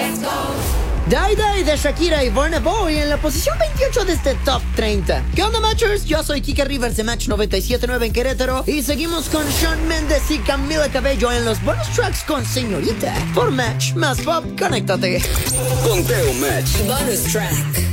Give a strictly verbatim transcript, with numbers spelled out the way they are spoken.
Die Die de Shakira y Burna Boy en la posición veintiocho de este Top treinta. ¿Qué onda, Matchers? Yo soy Kike Rivers de Match noventa y siete punto nueve en Querétaro y seguimos con Shawn Mendes y Camila Cabello en los bonus tracks con Señorita. Por Match más Pop, conéctate. Conteo Match. Bonus track.